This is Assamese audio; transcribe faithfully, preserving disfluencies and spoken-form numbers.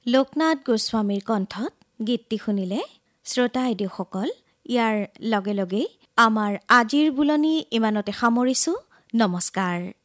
লোকনাথ গোস্বামীৰ কণ্ঠত গীতটি শুনিলে শ্ৰোতা আইদেউসকল। ইয়াৰ লগে লগেই আমাৰ আজিৰ বুলনি ইমানতে সামৰিছোঁ। নমস্কাৰ।